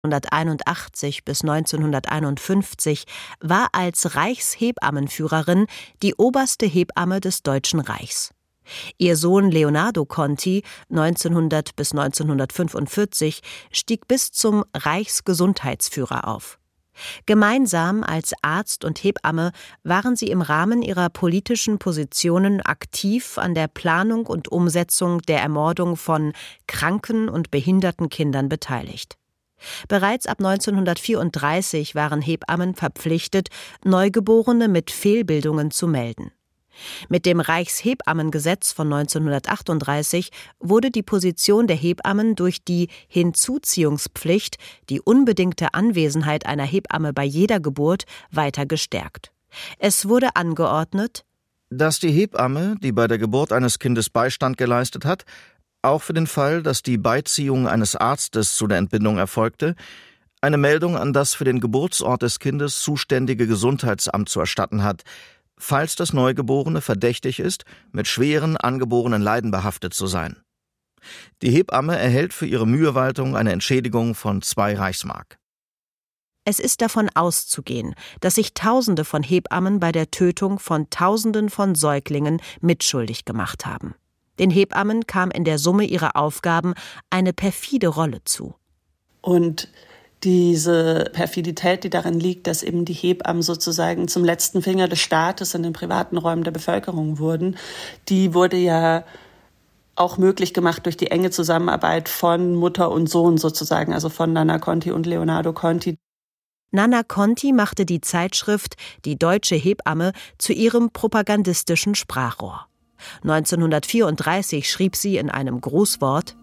1981 bis 1951 war als Reichshebammenführerin die oberste Hebamme des Deutschen Reichs. Ihr Sohn Leonardo Conti, 1900 bis 1945, stieg bis zum Reichsgesundheitsführer auf. Gemeinsam als Arzt und Hebamme waren sie im Rahmen ihrer politischen Positionen aktiv an der Planung und Umsetzung der Ermordung von kranken und behinderten Kindern beteiligt. Bereits ab 1934 waren Hebammen verpflichtet, Neugeborene mit Fehlbildungen zu melden. Mit dem Reichshebammengesetz von 1938 wurde die Position der Hebammen durch die Hinzuziehungspflicht, die unbedingte Anwesenheit einer Hebamme bei jeder Geburt, weiter gestärkt. Es wurde angeordnet, dass die Hebamme, die bei der Geburt eines Kindes Beistand geleistet hat, auch für den Fall, dass die Beiziehung eines Arztes zu der Entbindung erfolgte, eine Meldung an das für den Geburtsort des Kindes zuständige Gesundheitsamt zu erstatten hat, falls das Neugeborene verdächtig ist, mit schweren angeborenen Leiden behaftet zu sein. Die Hebamme erhält für ihre Mühewaltung eine Entschädigung von 2 Reichsmark. Es ist davon auszugehen, dass sich Tausende von Hebammen bei der Tötung von Tausenden von Säuglingen mitschuldig gemacht haben. Den Hebammen kam in der Summe ihrer Aufgaben eine perfide Rolle zu. Und diese Perfidität, die darin liegt, dass eben die Hebammen sozusagen zum letzten Finger des Staates in den privaten Räumen der Bevölkerung wurden, die wurde ja auch möglich gemacht durch die enge Zusammenarbeit von Mutter und Sohn sozusagen, also von Nana Conti und Leonardo Conti. Nana Conti machte die Zeitschrift Die Deutsche Hebamme zu ihrem propagandistischen Sprachrohr. 1934 schrieb sie in einem Grußwort: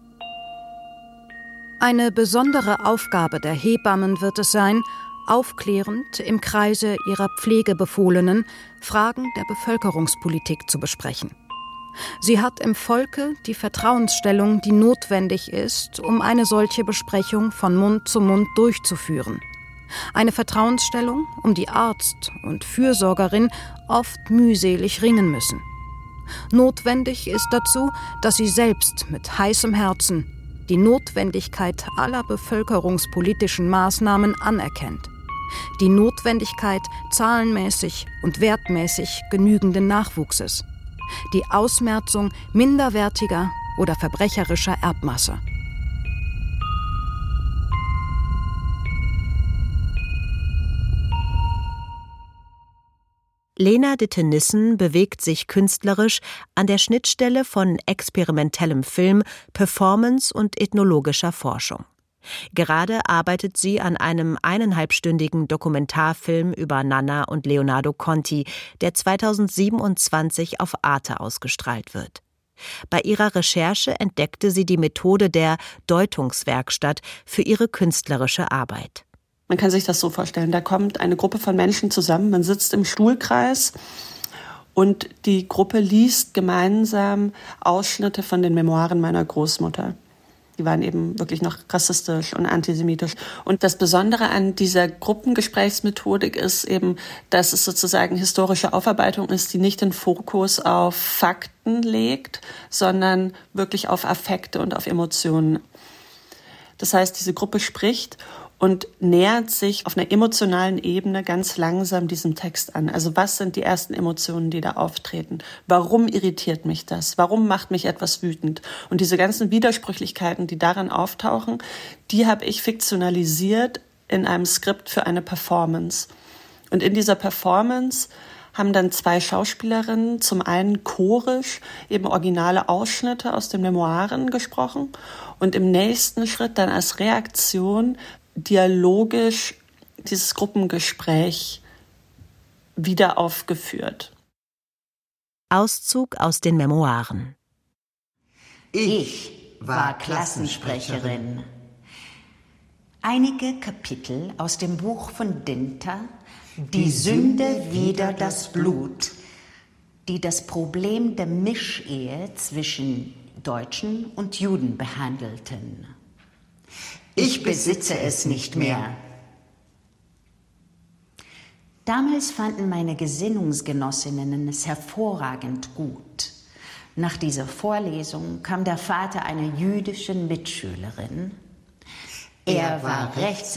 Eine besondere Aufgabe der Hebammen wird es sein, aufklärend im Kreise ihrer Pflegebefohlenen Fragen der Bevölkerungspolitik zu besprechen. Sie hat im Volke die Vertrauensstellung, die notwendig ist, um eine solche Besprechung von Mund zu Mund durchzuführen. Eine Vertrauensstellung, um die Arzt und Fürsorgerin oft mühselig ringen müssen. Notwendig ist dazu, dass sie selbst mit heißem Herzen die Notwendigkeit aller bevölkerungspolitischen Maßnahmen anerkennt. Die Notwendigkeit zahlenmäßig und wertmäßig genügenden Nachwuchses. Die Ausmerzung minderwertiger oder verbrecherischer Erbmasse. Lena de Tenissen bewegt sich künstlerisch an der Schnittstelle von experimentellem Film, Performance und ethnologischer Forschung. Gerade arbeitet sie an einem 1,5-stündigen Dokumentarfilm über Nana und Leonardo Conti, der 2027 auf Arte ausgestrahlt wird. Bei ihrer Recherche entdeckte sie die Methode der Deutungswerkstatt für ihre künstlerische Arbeit. Man kann sich das so vorstellen, da kommt eine Gruppe von Menschen zusammen, man sitzt im Stuhlkreis und die Gruppe liest gemeinsam Ausschnitte von den Memoiren meiner Großmutter. Die waren eben wirklich noch rassistisch und antisemitisch. Und das Besondere an dieser Gruppengesprächsmethodik ist eben, dass es sozusagen historische Aufarbeitung ist, die nicht den Fokus auf Fakten legt, sondern wirklich auf Affekte und auf Emotionen. Das heißt, diese Gruppe spricht und nähert sich auf einer emotionalen Ebene ganz langsam diesem Text an. Also was sind die ersten Emotionen, die da auftreten? Warum irritiert mich das? Warum macht mich etwas wütend? Und diese ganzen Widersprüchlichkeiten, die darin auftauchen, die habe ich fiktionalisiert in einem Skript für eine Performance. Und in dieser Performance haben dann 2 Schauspielerinnen zum einen chorisch eben originale Ausschnitte aus den Memoiren gesprochen und im nächsten Schritt dann als Reaktion dialogisch dieses Gruppengespräch wieder aufgeführt. Auszug aus den Memoiren. Ich war Klassensprecherin. Einige Kapitel aus dem Buch von Dinter, Die Sünde wider das Blut, die das Problem der Mischehe zwischen Deutschen und Juden behandelten. Ich besitze es nicht mehr. Damals fanden meine Gesinnungsgenossinnen es hervorragend gut. Nach dieser Vorlesung kam der Vater einer jüdischen Mitschülerin. Er war rechts